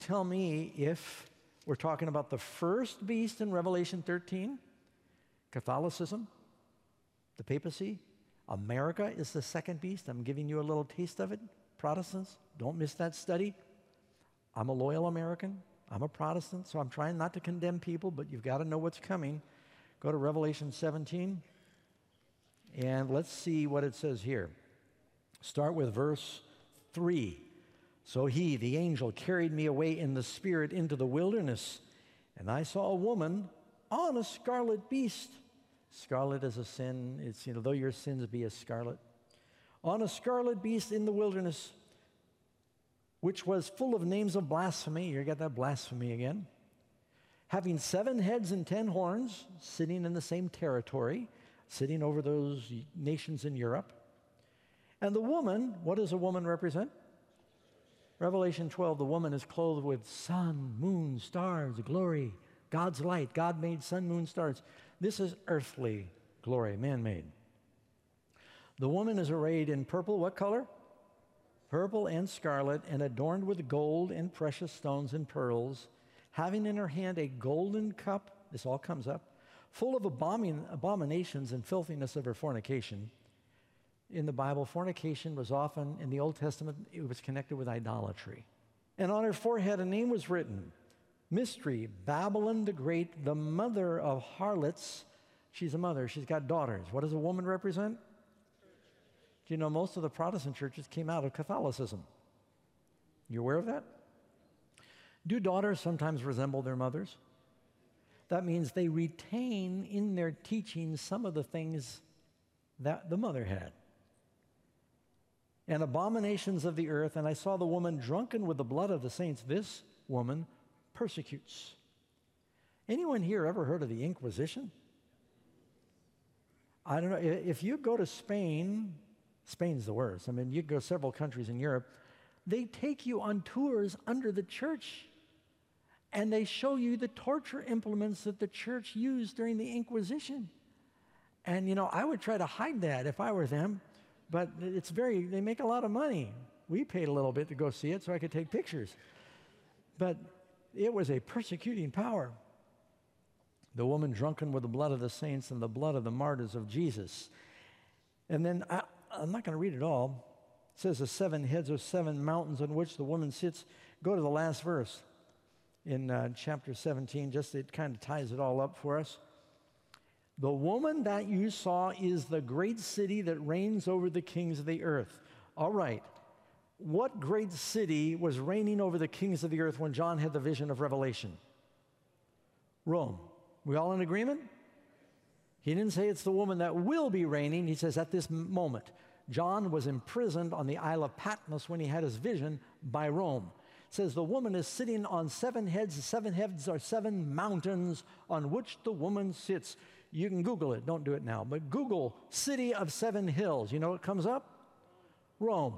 tell me if we're talking about the first beast in Revelation 13, Catholicism, the papacy. America is the second beast. I'm giving you a little taste of it. Protestants, don't miss that study. I'm a loyal American. I'm a Protestant, so I'm trying not to condemn people, but you've got to know what's coming. Go to Revelation 17, and let's see what it says here. Start with verse 3. So he, the angel, carried me away in the spirit into the wilderness, and I saw a woman on a scarlet beast. Scarlet is a sin. It's, though your sins be as scarlet. On a scarlet beast in the wilderness, which was full of names of blasphemy. You got that blasphemy again. Having 7 heads and 10 horns, sitting in the same territory, sitting over those nations in Europe. And the woman, what does a woman represent? Revelation 12, the woman is clothed with sun, moon, stars, glory, God's light. God made sun, moon, stars. This is earthly glory, man-made. The woman is arrayed in purple, what color? Purple and scarlet, and adorned with gold and precious stones and pearls, having in her hand a golden cup, this all comes up, full of abominations and filthiness of her fornication. In the Bible, fornication was often, in the Old Testament, it was connected with idolatry. And on her forehead a name was written, Mystery, Babylon the Great, the mother of harlots. She's a mother, she's got daughters. What does a woman represent? Do you know most of the Protestant churches came out of Catholicism? You aware of that? Do daughters sometimes resemble their mothers? That means they retain in their teaching some of the things that the mother had. And abominations of the earth, and I saw the woman drunken with the blood of the saints. This woman persecutes. Anyone here ever heard of the Inquisition? I don't know. If you go to Spain, Spain's the worst. I mean, you go several countries in Europe, they take you on tours under the church, and they show you the torture implements that the church used during the Inquisition. And, I would try to hide that if I were them, but they make a lot of money. We paid a little bit to go see it so I could take pictures. But it was a persecuting power. The woman drunken with the blood of the saints and the blood of the martyrs of Jesus. And then, I'm not going to read it all. It says the 7 heads of 7 mountains on which the woman sits. Go to the last verse in chapter 17, just it kind of ties it all up for us. The woman that you saw is the great city that reigns over the kings of the earth. All right. What great city was reigning over the kings of the earth when John had the vision of Revelation? Rome. We all in agreement? He didn't say it's the woman that will be reigning. He says at this moment. John was imprisoned on the Isle of Patmos when he had his vision by Rome. It says the woman is sitting on 7 heads. The 7 heads are 7 mountains on which the woman sits. You can Google it. Don't do it now. But Google city of 7 hills. You know what comes up? Rome.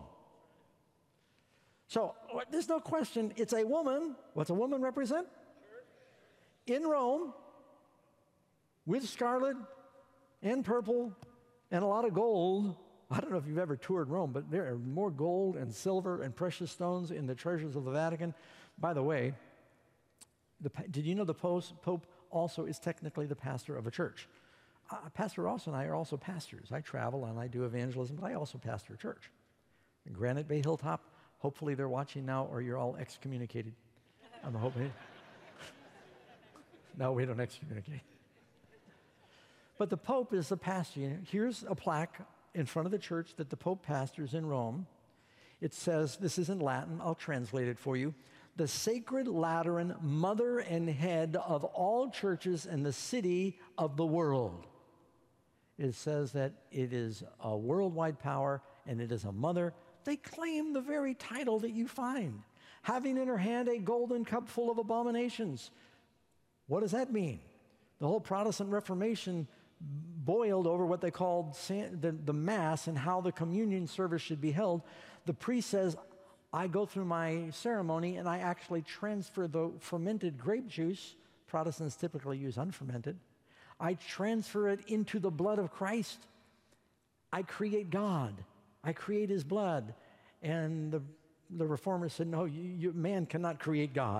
So there's no question. It's a woman. What's a woman represent? In Rome, with scarlet and purple and a lot of gold. I don't know if you've ever toured Rome, but there are more gold and silver and precious stones in the treasures of the Vatican. By the way, did you know the Pope also is technically the pastor of a church? Pastor Ross and I are also pastors. I travel and I do evangelism, but I also pastor a church. In Granite Bay Hilltop, hopefully they're watching now or you're all excommunicated. I'm hoping. No, we don't excommunicate. But the Pope is the pastor. Here's a plaque in front of the church that the Pope pastors in Rome. It says, this is in Latin, I'll translate it for you. The Sacred Lateran, mother and head of all churches in the city of the world. It says that it is a worldwide power and it is a mother. They claim the very title that you find. Having in her hand a golden cup full of abominations. What does that mean? The whole Protestant Reformation boiled over what they called the Mass and how the communion service should be held. The priest says, I go through my ceremony and I actually transfer the fermented grape juice. Protestants typically use unfermented. I transfer it into the blood of Christ. I create God. I create his blood. And the reformers said, no, man cannot create God.